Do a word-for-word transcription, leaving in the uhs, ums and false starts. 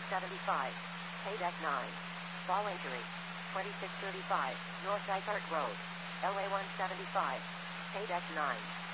seventy-five. Paydeck nine. Fall injury. twenty-six thirty-five, North Dysart Road. L A one seventy-five. Paydeck nine.